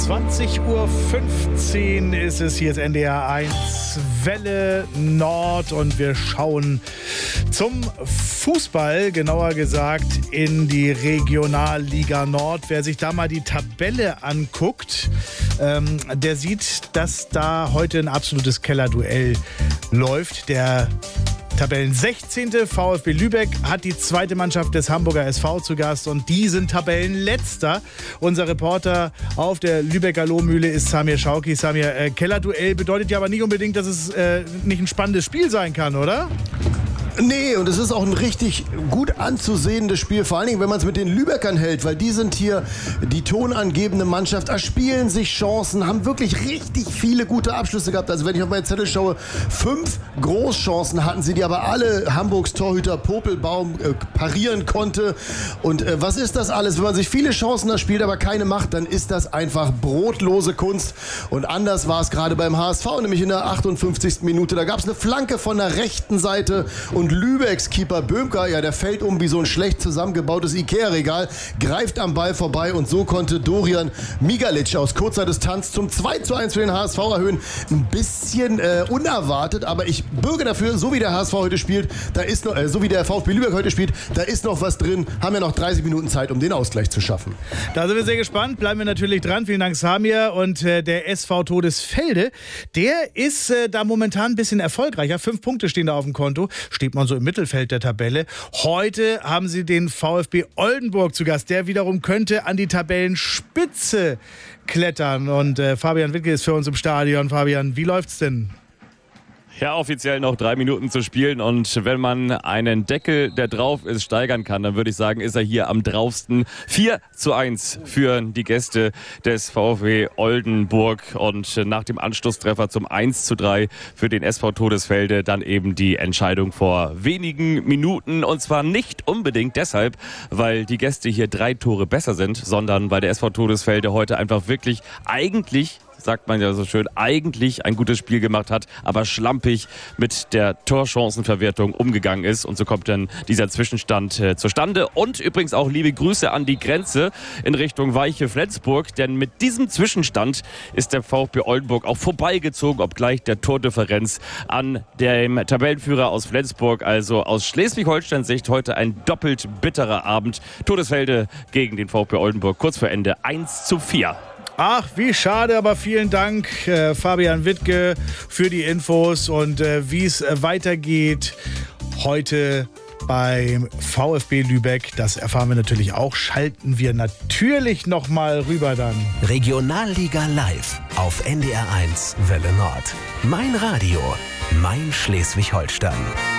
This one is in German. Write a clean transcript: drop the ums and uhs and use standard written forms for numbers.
20:15 Uhr ist es, hier ist NDR 1 Welle Nord und wir schauen zum Fußball, genauer gesagt in die Regionalliga Nord. Wer sich da mal die Tabelle anguckt, der sieht, dass da heute ein absolutes Kellerduell läuft. Der Tabellen 16. VfB Lübeck hat die zweite Mannschaft des Hamburger SV zu Gast und die sind Tabellenletzter. Unser Reporter auf der Lübecker Lohmühle ist Samir Schauki. Samir, Kellerduell bedeutet ja aber nicht unbedingt, dass es nicht ein spannendes Spiel sein kann, oder? Nee, und es ist auch ein richtig gut anzusehendes Spiel, vor allen Dingen, wenn man es mit den Lübeckern hält, weil die sind hier die tonangebende Mannschaft, erspielen sich Chancen, haben wirklich richtig viele gute Abschlüsse gehabt. Also wenn ich auf meine Zettel schaue, 5 Großchancen hatten sie, die aber alle Hamburgs Torhüter Popelbaum parieren konnte. Und was ist das alles? Wenn man sich viele Chancen erspielt, aber keine macht, dann ist das einfach brotlose Kunst. Und anders war es gerade beim HSV, nämlich in der 58. Minute. Da gab es eine Flanke von der rechten Seite und Lübecks Keeper Böhmker, ja, der fällt um wie so ein schlecht zusammengebautes Ikea-Regal, greift am Ball vorbei und so konnte Dorian Migalic aus kurzer Distanz zum 2:1 für den HSV erhöhen. Ein bisschen unerwartet, aber ich bürge dafür, so wie der HSV heute spielt, da ist noch, so wie der VfB Lübeck heute spielt, da ist noch was drin, haben ja noch 30 Minuten Zeit, um den Ausgleich zu schaffen. Da sind wir sehr gespannt, bleiben wir natürlich dran. Vielen Dank, Samir. Und der SV Todesfelde, der ist da momentan ein bisschen erfolgreicher. 5 Punkte stehen da auf dem Konto, steht man so im Mittelfeld der Tabelle. Heute haben sie den VfB Oldenburg zu Gast. Der wiederum könnte an die Tabellenspitze klettern. Und Fabian Wittke ist für uns im Stadion. Fabian, wie läuft's denn? Ja, offiziell noch 3 Minuten zu spielen und wenn man einen Deckel, der drauf ist, steigern kann, dann würde ich sagen, ist er hier am draufsten. 4:1 für die Gäste des VfB Oldenburg und nach dem Anschlusstreffer zum 1:3 für den SV Todesfelde dann eben die Entscheidung vor wenigen Minuten und zwar nicht unbedingt deshalb, weil die Gäste hier 3 Tore besser sind, sondern weil der SV Todesfelde heute einfach wirklich eigentlich, sagt man ja so schön, eigentlich ein gutes Spiel gemacht hat, aber schlampig mit der Torchancenverwertung umgegangen ist. Und so kommt dann dieser Zwischenstand zustande. Und übrigens auch liebe Grüße an die Grenze in Richtung Weiche Flensburg, denn mit diesem Zwischenstand ist der VfB Oldenburg auch vorbeigezogen, obgleich der Tordifferenz an dem Tabellenführer aus Flensburg. Also aus Schleswig-Holsteins Sicht heute ein doppelt bitterer Abend. Todesfelde gegen den VfB Oldenburg, kurz vor Ende 1:4. Ach, wie schade, aber vielen Dank, Fabian Wittke, für die Infos und wie es weitergeht heute beim VfB Lübeck. Das erfahren wir natürlich auch. Schalten wir natürlich nochmal rüber dann. Regionalliga live auf NDR 1 Welle Nord. Mein Radio, mein Schleswig-Holstein.